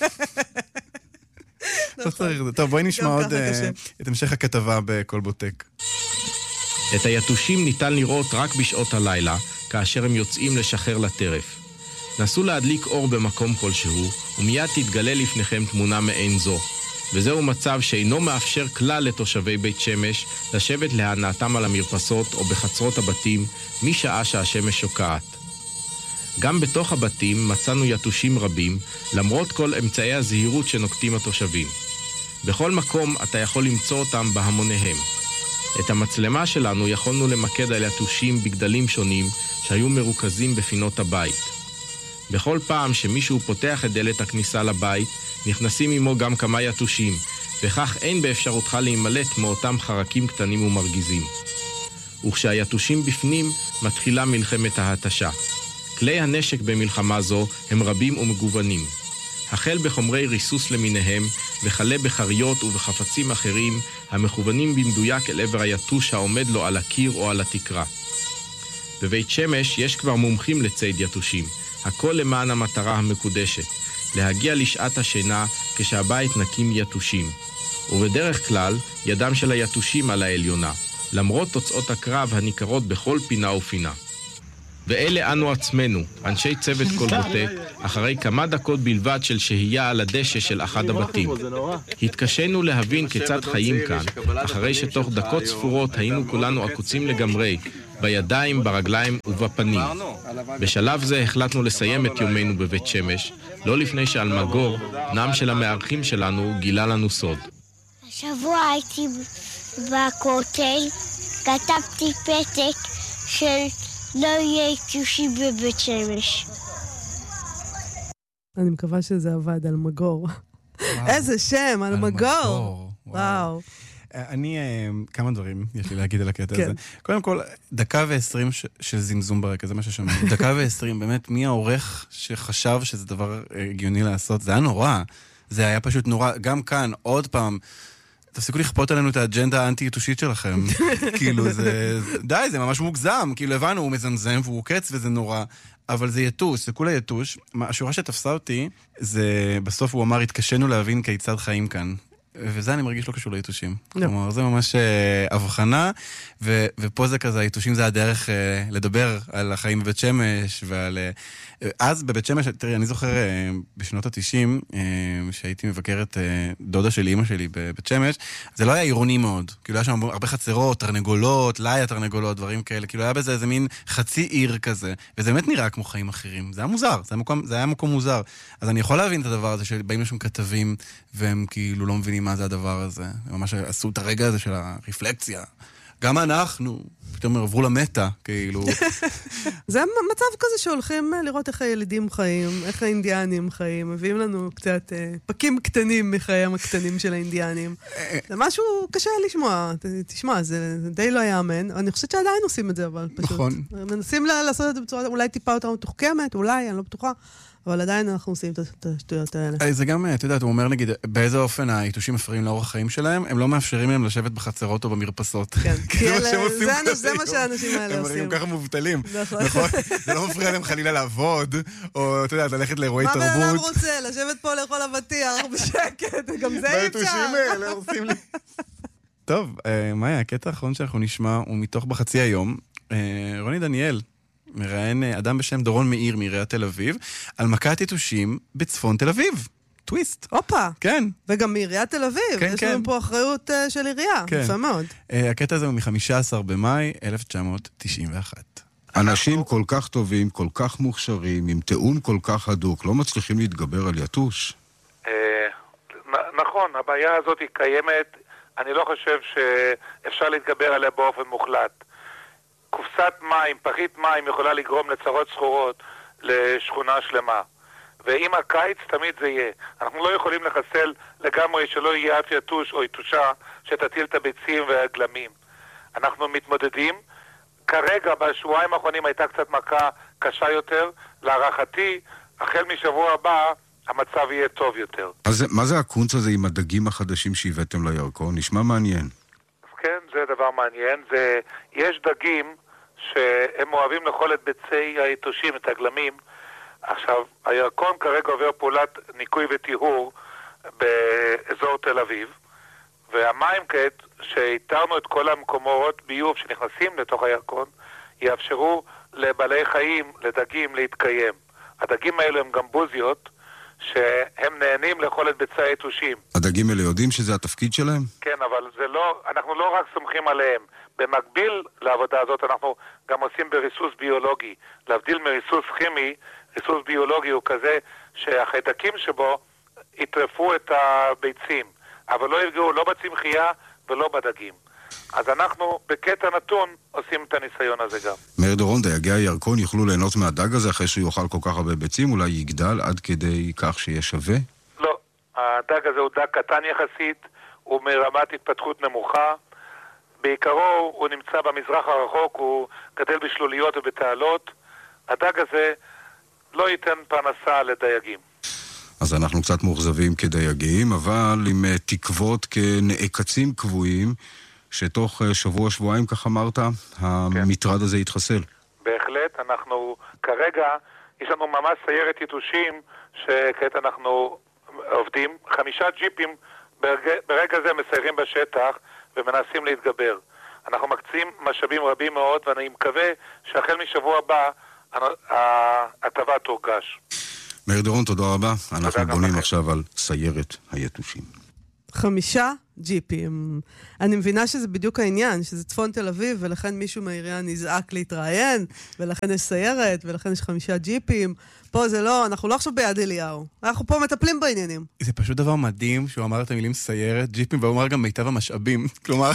לא צריך. טוב, בואי נשמע עוד את המשך הכתבה בכל בוטק. את היתושים ניתן לראות רק בשעות הלילה, כאשר הם יוצאים לשחרר לטרף. נסו להדליק אור במקום כלשהו, ומיד תתגלה לפניכם תמונה מעין זו. וזהו מצב שאינו מאפשר כלל לתושבי בית שמש לשבת להנאתם על המרפסות או בחצרות הבתים, משעה שהשמש שוקעת. גם בתוך הבתים מצאנו יתושים רבים, למרות כל אמצעי הזהירות שנוקטים התושבים. בכל מקום אתה יכול למצוא אותם בהמוניהם. את המצלמה שלנו יכולנו למקד על יתושים בגדלים שונים שהיו מרוכזים בפינות הבית. בכל פעם שמישהו פותח את דלת הכניסה לבית, נכנסים עמו גם כמה יתושים, וכך אין באפשרותך להימלט מאותם חרקים קטנים ומרגיזים. וכשהיתושים בפנים, מתחילה מלחמת ההתשה. כלי הנשק במלחמה זו הם רבים ומגוונים. החל בחומרי ריסוס למיניהם, וכלה בחריות ובחפצים אחרים, המכוונים במדויק אל עבר היתוש העומד לו על הקיר או על התקרה. בבית שמש יש כבר מומחים לציד יתושים, הכל למען המטרה המקודשת, להגיע לשעת השינה כשהבית נקים יתושים. ובדרך כלל, ידם של היתושים על העליונה, למרות תוצאות הקרב הניכרות בכל פינה ופינה. ואלה אנו עצמנו, אנשי צוות קולבוטק, אחרי כמה דקות בלבד של שהייה על הדשא של אחד הבתים. התקשינו להבין כיצד חיים כאן, אחרי שתוך דקות ספורות היינו כולנו עקוצים לגמרי, בידיים, ברגליים ובפנים. בשלב זה החלטנו לסיים את יומנו בבית שמש, לא לפני שאלמגור, בנם של המארחים שלנו, גילה לנו סוד. השבוע הייתי בכותל, כתבתי פתק של לא יהיה יתושים בבית שמש. אני מקווה שזה עבד, אלמגור. איזה שם, אלמגור. וואו. אני, כמה דברים יש לי להגיד על הקטע הזה. קודם כל, דקה ועשרים של זמזום ברקע, זה מה ששמענו. דקה ועשרים, באמת, מי העורך שחשב שזה דבר הגיוני לעשות? זה היה נורא. זה היה פשוט נורא. גם כאן, עוד פעם, תפסיקו לכפות עלינו את האג'נדה האנטי-יתושית שלכם. כאילו, זה... די, זה ממש מוגזם. כאילו, הבנו, הוא מזמזם והוא קץ וזה נורא. אבל זה יתוש, זה כולה יתוש. השורה שתפסה אותי, זה בסוף הוא אמר, התקשינו להבין כיצד חיים כאן. וזה אני מרגיש לא קשור ליתושים. כלומר, זה ממש הבחנה, ופה זה כזה, היתושים זה הדרך לדבר על החיים בבית שמש, ועל... אז בבית שמש, תראי, אני זוכר בשנות ה-תשעים, שהייתי מבקר את דודה של אמא שלי בבית שמש, זה לא היה עירוני מאוד. כאילו היה שם הרבה חצרות, תרנגולות, לילה תרנגולות, דברים כאלה. כאילו היה בזה איזה מין חצי עיר כזה, וזה באמת נראה כמו חיים אחרים. זה היה מוזר, זה היה מקום, זה היה מקום מוזר. אז אני יכול להבין את הדבר הזה, שבאים לשם כתבים, והם כאילו לא מבינים מה זה הדבר הזה. הם ממש עשו את הרגע הזה של הרפלקציה. גם אנחנו, פתאום עברו למטה, כאילו. זה מצב כזה שהולכים לראות איך הילדים חיים, איך האינדיאנים חיים, מביאים לנו קצת פקים קטנים מחיים הקטנים של האינדיאנים. זה משהו קשה לשמוע, תשמע, זה די לא יאמן. אני חושבת שעדיין עושים את זה, אבל פשוט. נכון. מנסים לעשות את זה בצורה, אולי טיפה יותר מתוחכמת, אולי, אני לא בטוחה. אבל עדיין אנחנו עושים את השטויות האלה. זה גם, אתה יודעת, הוא אומר, נגיד, באיזה אופן היתושים מפריעים לאורח חיים שלהם, הם לא מאפשרים להם לשבת בחצרות או במרפסות. כן, זה מה שהאנשים האלה עושים. הם מראים ככה מובטלים. נכון. זה לא מפריע להם חלילה לעבוד, או, אתה יודעת, ללכת לאירועי תרבות. מה בן אדם רוצה? לשבת פה לאכול אבטיח בשקט, גם זה אי אפשר. והיתושים האלה עושים לי. טוב, מאיה, הקטע האחרון שאנחנו נשמע הוא מתוך בחצי היום. רוני דניאל מראיין אדם בשם דורון מאיר מעיריית תל אביב, על מכת יתושים בצפון תל אביב. טוויסט. הופה. כן. וגם מעיריית תל אביב. כן, יש כן. לנו פה אחריות uh, של עירייה. כן. יפה מאוד. Uh, הקטע הזה הוא מ-חמישה עשר במאי אלף תשע מאות תשעים ואחת. אנשים כל כך טובים, כל כך מוכשרים, עם תאום כל כך הדוק, לא מצליחים להתגבר על יתוש? נכון, הבעיה הזאת היא קיימת. אני לא חושב שאפשר להתגבר עליה באופן מוחלט. קופסת מים, פחית מים יכולה לגרום לצרות סחורות לשכונה שלמה. ועם הקיץ תמיד זה יהיה. אנחנו לא יכולים לחסל לגמרי שלא יהיה אף יתוש או יתושה שתטיל את הביצים והגלמים. אנחנו מתמודדים. כרגע בשבועיים האחרונים הייתה קצת מכה קשה יותר. להערכתי, החל משבוע הבא המצב יהיה טוב יותר. אז מה זה הקונץ הזה עם הדגים החדשים שהבאתם לירקון? נשמע מעניין. כן, זה דבר מעניין. זה, יש דגים שהם אוהבים לאכול את ביצי היתושים, את הגלמים. עכשיו, הירקון כרגע עובר פעולת ניקוי וטיהור באזור תל אביב, והמים כעת, שהתרנו את כל המקומות ביוב שנכנסים לתוך הירקון, יאפשרו לבעלי חיים, לדגים, להתקיים. הדגים האלו הם גם בוזיות, שהם נהנים לאכול את ביצי היתושים. הדגים האלה יודעים שזה התפקיד שלהם? כן, אבל זה לא, אנחנו לא רק סומכים עליהם. במקביל לעבודה הזאת אנחנו גם עושים בריסוס ביולוגי. להבדיל מריסוס כימי, ריסוס ביולוגי הוא כזה שהחיידקים שבו יטרפו את הביצים, אבל לא יפגעו לא בצמחייה ולא בדגים. אז אנחנו בקטע נתון עושים את הניסיון הזה גם. מאיר דורון, דייגי הירקון יוכלו ליהנות מהדג הזה אחרי שהוא יאכל כל כך הרבה ביצים? אולי יגדל עד כדי כך שיהיה שווה? לא, הדג הזה הוא דג קטן יחסית, הוא מרמת התפתחות נמוכה. בעיקרו הוא נמצא במזרח הרחוק, הוא גדל בשלוליות ובתעלות. הדג הזה לא ייתן פרנסה לדייגים. אז אנחנו קצת מאוכזבים כדייגים, אבל עם תקוות כנעקצים קבועים, שתוך שבוע, שבועיים, כך אמרת, המטרד הזה יתחסל. בהחלט, אנחנו כרגע, יש לנו ממש סיירת יתושים, שכעת אנחנו עובדים, חמישה ג'יפים ברגע, ברגע זה מסיירים בשטח ומנסים להתגבר. אנחנו מקצים משאבים רבים מאוד, ואני מקווה שהחל משבוע הבא ההטבה תורגש. מאיר דורון, תודה רבה. אנחנו בונים עכשיו על סיירת היתושים. חמישה ג'יפים. אני מבינה שזה בדיוק העניין, שזה צפון תל אביב, ולכן מישהו מהעירייה נזעק להתראיין, ולכן יש סיירת, ולכן יש חמישה ג'יפים. פה זה לא, אנחנו לא עכשיו ביד אליהו. אנחנו פה מטפלים בעניינים. זה פשוט דבר מדהים שהוא אמר את המילים סיירת, ג'יפים, והוא אמר גם מיטב המשאבים. כלומר,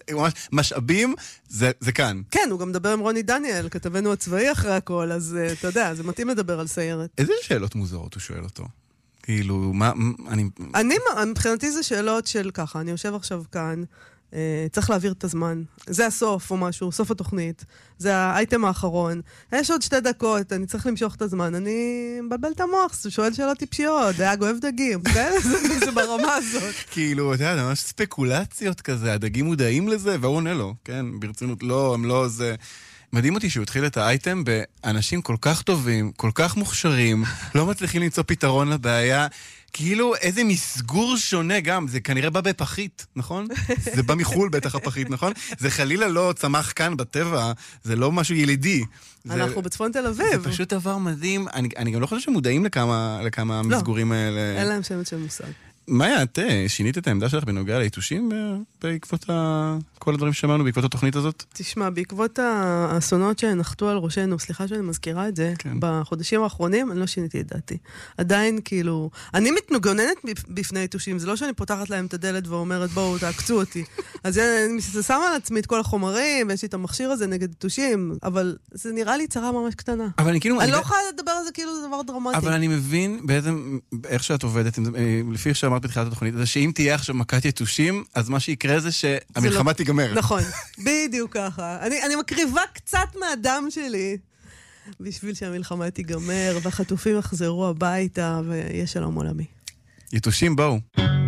משאבים זה, זה כאן. כן, הוא גם מדבר עם רוני דניאל, כתבנו הצבאי אחרי הכל, אז אתה יודע, זה מתאים לדבר על סיירת. איזה שאלות מוזרות הוא שואל אותו? כאילו, מה, אני... אני, מבחינתי זה שאלות של ככה, אני יושב עכשיו כאן, אה, צריך להעביר את הזמן. זה הסוף או משהו, סוף התוכנית. זה האייטם האחרון. יש עוד שתי דקות, אני צריך למשוך את הזמן. אני מבלבל את המוח, שואל שאלות טיפשיות, דייג אוהב דגים. זה ברמה הזאת. כאילו, אתה יודע, ממש ספקולציות כזה, הדגים מודעים לזה, והוא עונה לו, כן? ברצינות, לא, הם לא זה... מדהים אותי שהוא התחיל את האייטם באנשים כל כך טובים, כל כך מוכשרים, לא מצליחים למצוא פתרון לבעיה, כאילו איזה מסגור שונה גם, זה כנראה בא בפחית, נכון? זה בא מחול בטח הפחית, נכון? זה חלילה לא צמח כאן בטבע, זה לא משהו ילידי. אנחנו זה, בצפון תל אביב. זה פשוט דבר מדהים, אני, אני גם לא חושב שמודעים לכמה, לכמה לא, המסגורים האלה. אין להם שמץ של מושג. מאיה, את שינית את העמדה שלך בנוגע ליתושים בעקבות ה... כל הדברים ששמענו בעקבות התוכנית הזאת? תשמע, בעקבות האסונות שנחתו על ראשנו, סליחה שאני מזכירה את זה, כן. בחודשים האחרונים אני לא שיניתי את דעתי. עדיין כאילו... אני מתנגוננת בפני יתושים, זה לא שאני פותחת להם את הדלת ואומרת, בואו, תעקצו אותי. אז אני שמה על עצמי את כל החומרים, ויש לי את המכשיר הזה נגד יתושים, אבל זה נראה לי צרה ממש קטנה. אבל אני כאילו... אני לא יכולה לדבר על זה כאילו זה דבר דרמטי. אבל אני מבין בעצם איך שאת עובדת, לפי איך שאמרת בתחילת התוכנית, זה שאם תהיה עכשיו מכת יתושים, אז מה שיקרה זה שהמלחמה תיגמר. נכון, בדיוק ככה. אני, אני מקריבה קצת מהדם שלי בשביל שהמלחמה תיגמר, והחטופים יחזרו הביתה, ויש שלום עולמי. יתושים, בואו.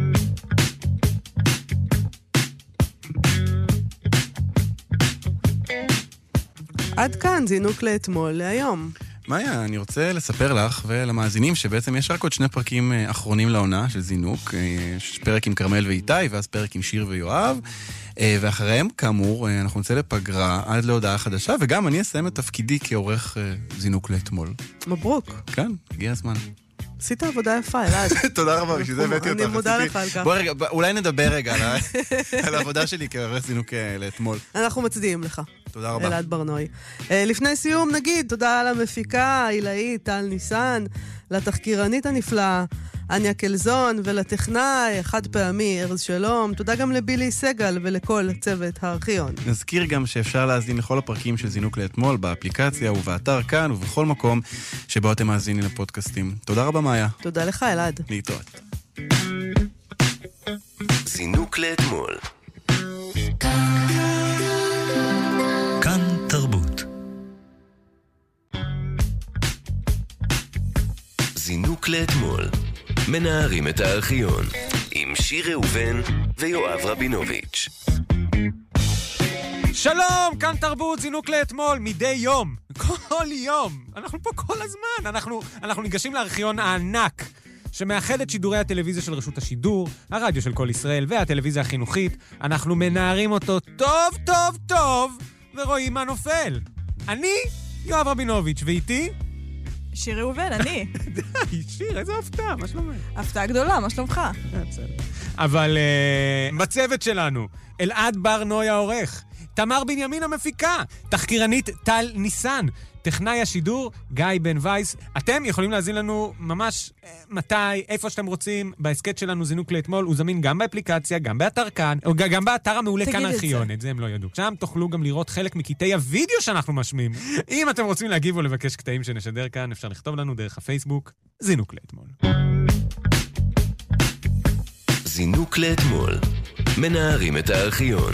עד כאן זינוק לאתמול, להיום. מאיה, אני רוצה לספר לך ולמאזינים שבעצם יש רק עוד שני פרקים אחרונים לעונה של זינוק. יש פרק עם קרמל ואיתי, ואז פרק עם שיר ויואב. ואחריהם, כאמור, אנחנו נצא לפגרה עד להודעה חדשה, וגם אני אסיים את תפקידי כעורך זינוק לאתמול. מברוק. כן, הגיע הזמן. עשית עבודה יפה, אלעד. תודה רבה, בשביל זה הבאתי אותך. אני מודה לך על כך. בוא רגע, אולי נדבר רגע על העבודה שלי כעורך זינוק לאתמול. אנחנו מצדיעים לך. תודה רבה. אלעד ברנוי. לפני סיום נגיד, תודה למפיקה העילאית, טל ניסן, לתחקירנית הנפלאה, אניה קלזון, ולטכנאי, חד פעמי, ארז שלום. תודה גם לבילי סגל ולכל צוות הארכיון. נזכיר גם שאפשר להזין לכל הפרקים של זינוק לאתמול, באפליקציה ובאתר כאן ובכל מקום שבו אתם מאזינים לפודקאסטים. תודה רבה, מאיה. תודה לך, אלעד. להתראות. זינוק לאתמול. כאן תרבות. זינוק לאתמול. מנערים את הארכיון עם שיר ראובן ויואב רבינוביץ'. שלום, כאן תרבות, זינוק לאתמול, מדי יום. כל יום. אנחנו פה כל הזמן. אנחנו, אנחנו ניגשים לארכיון הענק שמאחד את שידורי הטלוויזיה של רשות השידור, הרדיו של כל ישראל והטלוויזיה החינוכית. אנחנו מנערים אותו טוב, טוב, טוב, ורואים מה נופל. אני, יואב רבינוביץ', ואיתי... שיר ראובן, אני. די, שיר, איזה הפתעה, מה שלומך? הפתעה גדולה, מה שלומך? אבל בצוות שלנו, אלעד ברנוי העורך, תמר בנימין המפיקה, תחקירנית טל ניסן, טכנאי השידור גיא בן וייס. אתם יכולים להזין לנו ממש מתי, איפה שאתם רוצים, בהסקט שלנו זינוק לאתמול. הוא זמין גם באפליקציה, גם באתר כאן, או גם באתר המעולה כאן ארכיון. את זה הם לא ידעו. שם תוכלו גם לראות חלק מקטעי הוידאו שאנחנו משמיעים. אם אתם רוצים להגיב או לבקש קטעים שנשדר כאן, אפשר לכתוב לנו דרך הפייסבוק זינוק לאתמול. זינוק לאתמול. מנערים את הארכיון.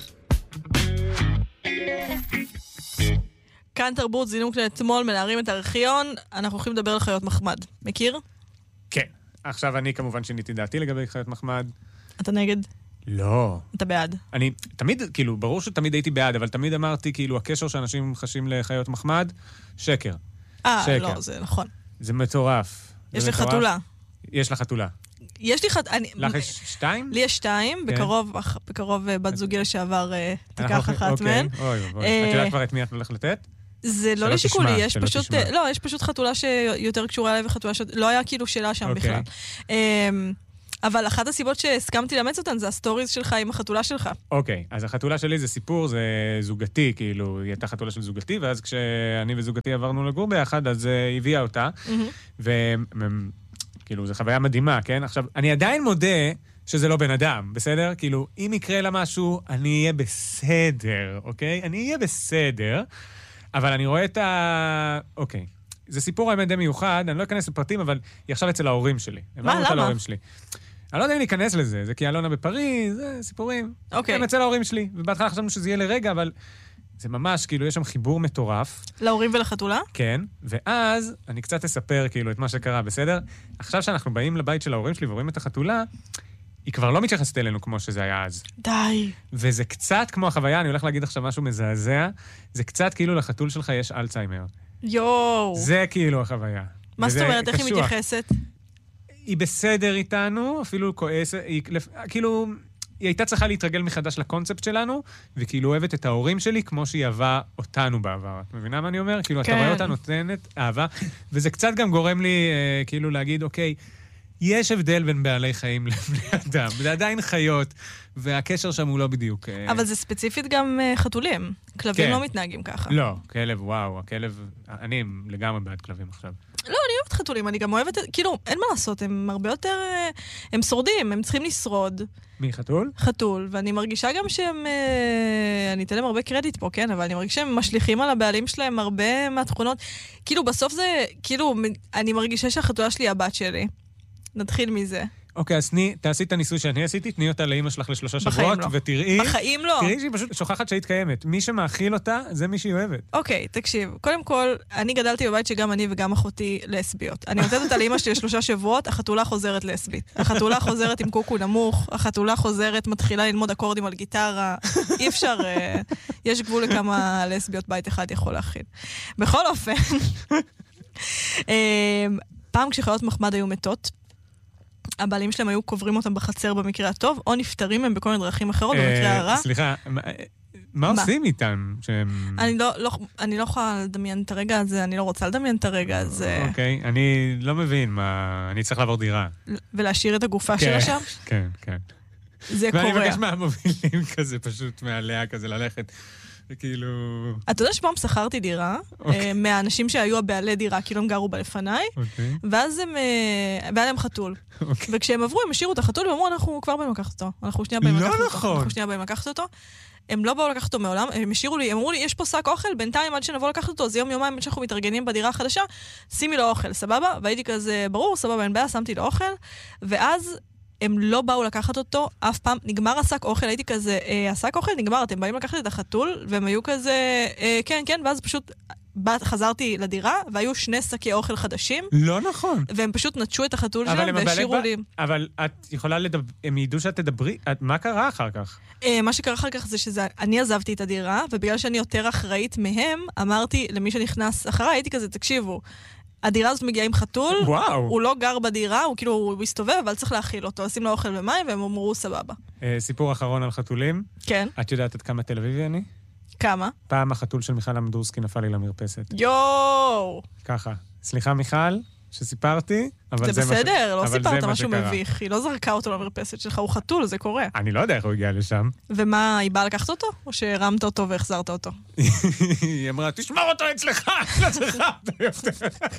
כאן תרבות, זינוק לאתמול, מנערים את הארכיון. אנחנו הולכים לדבר על חיות מחמד. מכיר? כן. עכשיו אני כמובן שיניתי דעתי לגבי חיות מחמד. אתה נגד? לא. אתה בעד? אני תמיד, כאילו, ברור שתמיד הייתי בעד, אבל תמיד אמרתי, כאילו, הקשר שאנשים חשים לחיות מחמד, שקר. אה, לא, זה נכון. זה מטורף. יש לך חתולה. יש לך חתולה. יש לי חתולה. לך יש שתיים? לי יש שתיים, בקרוב בת זוגי לשעבר תיקח אחת מהן. אוי, אוי, את יודעת כבר את מי את הולך לתת? זה לא לשיקולי, יש פשוט, לא, יש פשוט חתולה שיותר קשורה אליי וחתולה שלא היה כאילו שאלה שם בכלל. אבל אחת הסיבות שהסכמתי לאמץ אותן זה הסטוריז שלך עם החתולה שלך. אוקיי, אז החתולה שלי זה סיפור, זה זוגתי, כאילו, היא הייתה חתולה של זוגתי, ואז כשאני וזוגתי עברנו לגור ביחד, אז היא הביאה אותה, וכאילו, זו חוויה מדהימה, כן? עכשיו, אני עדיין מודה שזה לא בן אדם, בסדר? כאילו, אם יקרה לה משהו, אני אהיה בסדר, אוקיי? אני אהיה בסדר, אבל אני רואה את ה... אוקיי. זה סיפור האמת די מיוחד, אני לא אכנס לפרטים, אבל היא עכשיו אצל ההורים שלי. מה, למה? אני לא יודע אם להיכנס לזה, זה כי אלונה בפריז, זה סיפורים. אוקיי. הם אצל ההורים שלי, ובהתחלה חשבנו שזה יהיה לרגע, אבל זה ממש, כאילו, יש שם חיבור מטורף. להורים ולחתולה? כן, ואז אני קצת אספר, כאילו, את מה שקרה, בסדר? עכשיו שאנחנו באים לבית של ההורים שלי ורואים את החתולה, היא כבר לא מתייחסת אלינו כמו שזה היה אז. די. וזה קצת כמו החוויה, אני הולך להגיד עכשיו משהו מזעזע, זה קצת כאילו לחתול שלך יש אלצהיימר. יואו. זה כאילו החוויה. מה זאת אומרת? איך היא מתייחסת? היא בסדר איתנו, אפילו כועסת, היא, כאילו, היא הייתה צריכה להתרגל מחדש לקונספט שלנו, וכאילו אוהבת את ההורים שלי כמו שהיא אהבה אותנו בעבר. את מבינה מה אני אומר? כאילו, כן. אתה רואה אותה נותנת אהבה, וזה קצת גם גורם לי, אה, כאילו, להגיד, אוקיי, יש הבדל בין בעלי חיים לבני אדם. זה עדיין חיות, והקשר שם הוא לא בדיוק... אבל זה ספציפית גם חתולים. כלבים כן. לא מתנהגים ככה. לא, כלב, וואו, הכלב... אני לגמרי בעד כלבים עכשיו. לא, אני אוהבת חתולים, אני גם אוהבת... כאילו, אין מה לעשות, הם הרבה יותר... הם שורדים, הם צריכים לשרוד. מי, חתול? חתול, ואני מרגישה גם שהם... אני אתן להם הרבה קרדיט פה, כן? אבל אני מרגישה שהם משליכים על הבעלים שלהם הרבה מהתכונות. כאילו, בסוף זה... כאילו, אני מרגישה שהחתולה שלי היא הבת שלי. נתחיל מזה. אוקיי, אז תעשי את הניסוי שאני עשיתי, תני אותה לאמא שלך לשלושה שבועות, ותראי... בחיים לא. תראי שהיא פשוט שוכחת שהיית קיימת. מי שמאכיל אותה, זה מי שהיא אוהבת. אוקיי, תקשיב. קודם כל, אני גדלתי בבית שגם אני וגם אחותי לסביות. אני נותנת אותה לאמא שלי לשלושה שבועות, החתולה חוזרת לסבית. החתולה חוזרת עם קוקו נמוך, החתולה חוזרת, מתחילה ללמוד אקורדים על גיטרה. אי אפשר... יש גבול לכמה לסביות בית אחד יכול להכיל. בכל אופן, פעם כשחיות מחמד היו מתות, הבעלים שלהם היו קוברים אותם בחצר במקרה הטוב, או נפטרים הם בכל מיני דרכים אחרות במקרה הרע. סליחה, מה עושים איתם? אני לא יכולה לדמיין את הרגע הזה, אני לא רוצה לדמיין את הרגע הזה. אוקיי, אני לא מבין מה... אני צריך לעבור דירה. ולהשאיר את הגופה שלה שם? כן, כן. זה קורה. ואני מבקש מהמובילים כזה, פשוט מעליה כזה ללכת. וכאילו... אתה יודע שפעם שכרתי דירה, מהאנשים שהיו הבעלי דירה, כאילו הם גרו בלפניי, ואז הם... והיה להם חתול. וכשהם עברו, הם השאירו את החתול, ואמרו, אנחנו כבר באים לקחת אותו. אנחנו שנייה באים לקחת אותו. אנחנו שנייה באים לקחת אותו. הם לא באו לקחת אותו מעולם, הם השאירו לי, הם אמרו לי, יש פה שק אוכל, בינתיים עד שנבוא לקחת אותו, זה יום יומיים שאנחנו מתארגנים בדירה החדשה, שימי לו אוכל, סבבה? והייתי כזה, ברור, סבבה, אין בעיה, שמתי לו אוכל, ואז הם לא באו לקחת אותו, אף פעם, נגמר השק אוכל, הייתי כזה, אה, השק אוכל נגמר, אתם באים לקחת את החתול, והם היו כזה, אה, כן, כן, ואז פשוט חזרתי לדירה, והיו שני שקי אוכל חדשים. לא נכון. והם פשוט נטשו את החתול שלהם, והשאירו לי... אבל את יכולה לדבר, הם ידעו שאת תדברי, מה קרה אחר כך? אה, מה שקרה אחר כך זה שאני עזבתי את הדירה, ובגלל שאני יותר אחראית מהם, אמרתי למי שנכנס אחריי, הייתי כזה, תקשיבו, הדירה הזאת מגיעה עם חתול, וואו. הוא לא גר בדירה, הוא כאילו, הוא מסתובב, אבל צריך להאכיל אותו, לשים לו אוכל ומים, והם אמרו, סבבה. אה, סיפור אחרון על חתולים. כן. את יודעת עד כמה תל אביבי אני? כמה? פעם החתול של מיכל אמדורסקי נפל לי למרפסת. יואו! ככה. סליחה מיכל, שסיפרתי, אבל זה, זה בסדר, מה ש... לא סיפרת משהו מביך. היא לא זרקה אותו למרפסת שלך, הוא חתול, זה קורה. אני לא יודע איך הוא הגיע לשם. ומה, היא באה לקחת אותו? או שהרמת אותו והחזרת אותו? היא אמרה, תשמור אותו אצלך, לא צריכה אותו יותר.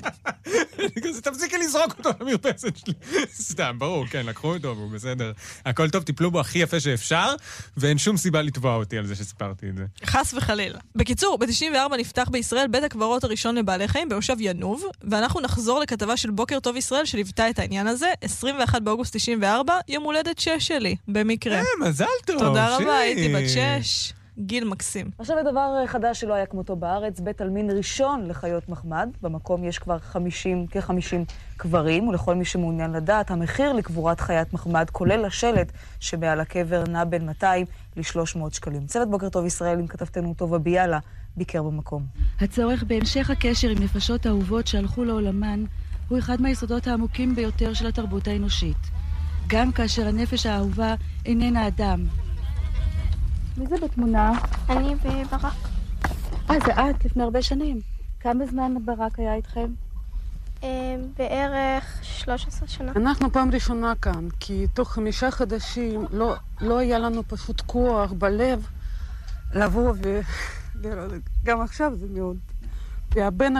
תפסיקי לזרוק אותו למרפסת שלי. סתם, ברור, כן, לקחו אותו, והוא בסדר. הכל טוב, טיפלו בו הכי יפה שאפשר, ואין שום סיבה לתבוע אותי על זה שסיפרתי את זה. חס וחלילה. בקיצור, ב-תשעים וארבע נפתח בישראל בית הקברות הראשון לבעלי חיים במושב ינוב, ואנחנו נחזור לכתבה של בוקר טוב ישראל שליוותה את העניין הזה, עשרים ואחד באוגוסט תשעים וארבע, יום הולדת שש שלי, במקרה. אה, מזל טוב. תודה רבה, הייתי בת שש. גיל מקסים. עכשיו הדבר חדש שלא היה כמותו בארץ, בית עלמין ראשון לחיות מחמד. במקום יש כבר חמישים, כ-חמישים קברים, ולכל מי שמעוניין לדעת, המחיר לקבורת חיית מחמד, כולל השלט שמעל הקבר, נע בין מאתיים ל-שלוש מאות שקלים. צוות בוקר טוב ישראל עם כתבתנו טובה ביאלה ביקר במקום. הצורך בהמשך הקשר עם נפשות אהובות שהלכו לעולמן הוא אחד מהיסודות העמוקים ביותר של התרבות האנושית. גם כאשר הנפש האהובה איננה אדם. מי זה בתמונה? אני וברק. אה, זה את, לפני הרבה שנים. כמה זמן ברק היה איתכם? בערך שלוש עשרה שנה. אנחנו פעם ראשונה כאן, כי תוך חמישה חודשים לא, לא היה לנו פשוט כוח בלב לבוא ו... גם עכשיו זה מאוד. והבן